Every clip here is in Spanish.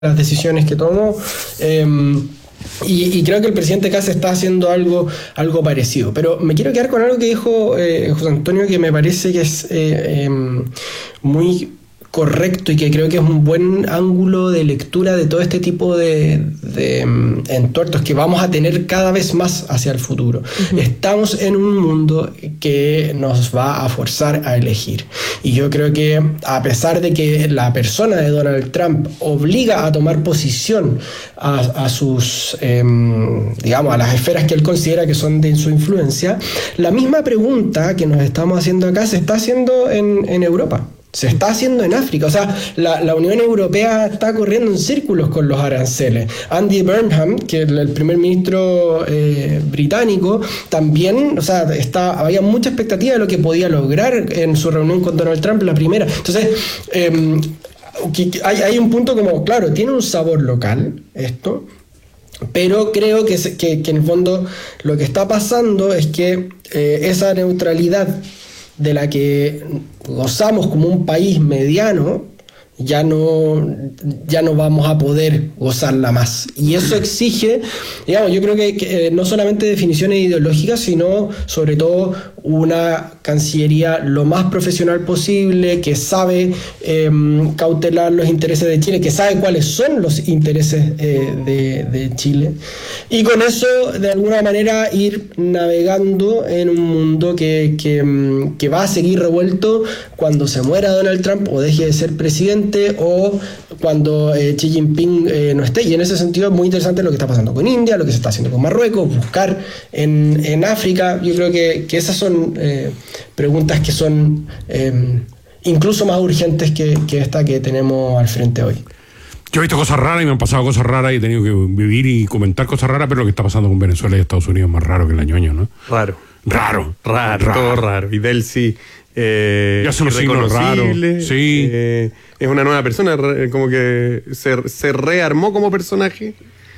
las decisiones que tomó. Y creo que el presidente Kast está haciendo algo parecido. Pero me quiero quedar con algo que dijo José Antonio, que me parece que es muy correcto y que creo que es un buen ángulo de lectura de todo este tipo de entuertos que vamos a tener cada vez más hacia el futuro. Uh-huh. Estamos en un mundo que nos va a forzar a elegir. Y yo creo que a pesar de que la persona de Donald Trump obliga a tomar posición a sus, digamos, a las esferas que él considera que son de su influencia, la misma pregunta que nos estamos haciendo acá se está haciendo en Europa. Se está haciendo en África. O sea, la Unión Europea está corriendo en círculos con los aranceles. Andy Burnham, que el primer ministro británico, también, o sea, había mucha expectativa de lo que podía lograr en su reunión con Donald Trump, la primera. Entonces, hay un punto como, claro, tiene un sabor local esto, pero creo que en el fondo lo que está pasando es que esa neutralidad de la que gozamos como un país mediano, ya no vamos a poder gozarla más. Y eso exige, digamos, yo creo que no solamente definiciones ideológicas, sino sobre todo una cancillería lo más profesional posible, que sabe cautelar los intereses de Chile, que sabe cuáles son los intereses de Chile, y con eso de alguna manera ir navegando en un mundo que va a seguir revuelto cuando se muera Donald Trump o deje de ser presidente, o cuando Xi Jinping no esté. Y en ese sentido es muy interesante lo que está pasando con India, lo que se está haciendo con Marruecos, buscar en África. Yo creo que esas son preguntas que son incluso más urgentes que esta que tenemos al frente hoy. Yo he visto cosas raras y me han pasado cosas raras y he tenido que vivir y comentar cosas raras, pero lo que está pasando con Venezuela y Estados Unidos es más raro que la ñoña, ¿no? Raro, todo raro. Vidal sí. Ya son los signos raros. Sí. Es una nueva persona, como que se rearmó como personaje.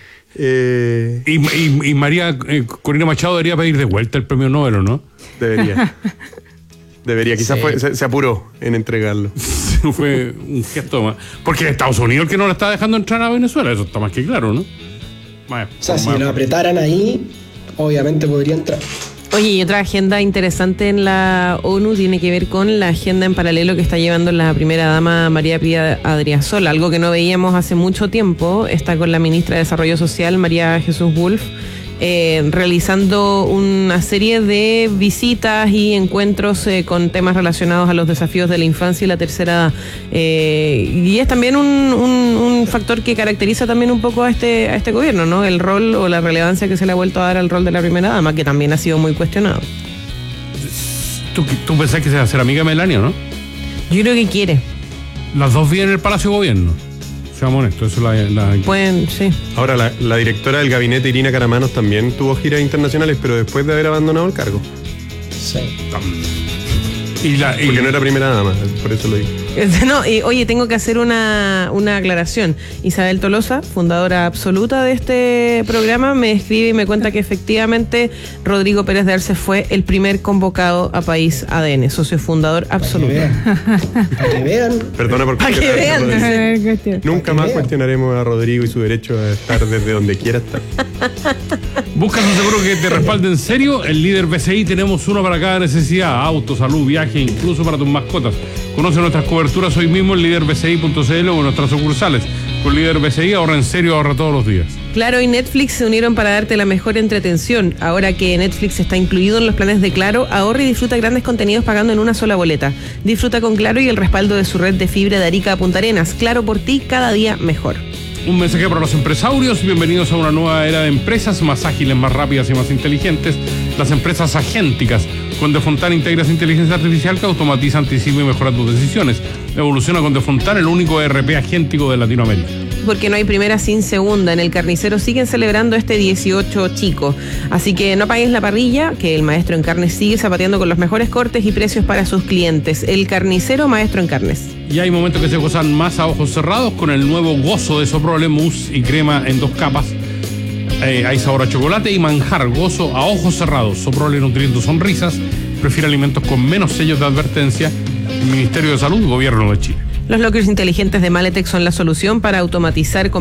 Y María Corina Machado debería pedir de vuelta el premio Nobel, ¿o no? Debería, quizás sí. Se apuró en entregarlo. Fue un gesto más. Porque Estados Unidos el que no la está dejando entrar a Venezuela, eso está más que claro, ¿no? Vaya, o sea, si lo apretaran ahí, obviamente podría entrar. Oye, y otra agenda interesante en la ONU tiene que ver con la agenda en paralelo que está llevando la primera dama María Pía Adriasola, algo que no veíamos hace mucho tiempo. Está con la ministra de Desarrollo Social, María Jesús Wolf, realizando una serie de visitas y encuentros con temas relacionados a los desafíos de la infancia y la tercera edad. Y es también un factor que caracteriza también un poco a este gobierno, ¿no? El rol o la relevancia que se le ha vuelto a dar al rol de la primera dama, que también ha sido muy cuestionado. ¿Tú pensás que se va a hacer amiga de Melania, no? Yo creo que quiere. Las dos viven en el Palacio de Gobierno. Seamos honestos, eso es la... Pueden, sí. Ahora, la directora del gabinete, Irina Caramanos, también tuvo giras internacionales, pero después de haber abandonado el cargo. Sí. Porque no era primera dama, por eso lo digo. No, y oye, tengo que hacer una aclaración. Isabel Tolosa, fundadora absoluta de este programa, me escribe y me cuenta que efectivamente Rodrigo Pérez de Arce fue el primer convocado a País ADN, socio fundador absoluto. Para que vean. Perdona por para que vean. Nunca más cuestionaremos a Rodrigo y su derecho a estar desde donde quiera estar. ¿Buscas un seguro que te respalde en serio? El Líder BCI tenemos uno para cada necesidad: auto, salud, viaje, incluso para tus mascotas. Conoce nuestras coberturas hoy mismo en líderbci.cl o en nuestras sucursales. Con Líder BCI ahorra en serio, ahorra todos los días. Claro y Netflix se unieron para darte la mejor entretención. Ahora que Netflix está incluido en los planes de Claro, ahorra y disfruta grandes contenidos pagando en una sola boleta. Disfruta con Claro y el respaldo de su red de fibra de Arica a Punta Arenas. Claro por ti, cada día mejor. Un mensaje para los empresarios. Bienvenidos a una nueva era de empresas más ágiles, más rápidas y más inteligentes. Las empresas agénticas. Con Defontana integras inteligencia artificial que automatiza, anticipa y mejora tus decisiones. Evoluciona con Defontana, el único ERP agéntico de Latinoamérica. Porque no hay primera sin segunda. En el Carnicero siguen celebrando este 18 chico. Así que no apagues la parrilla, que el maestro en carnes sigue zapateando con los mejores cortes y precios para sus clientes. El Carnicero, maestro en carnes. Y hay momentos que se gozan más a ojos cerrados con el nuevo Gozo de Soprole, mousse y crema en 2 capas. Hay sabor a chocolate y manjar. Gozo a ojos cerrados. Soprole nutriendo sonrisas. Prefiere alimentos con menos sellos de advertencia. Ministerio de Salud, Gobierno de Chile. Los lockers inteligentes de Maletec son la solución para automatizar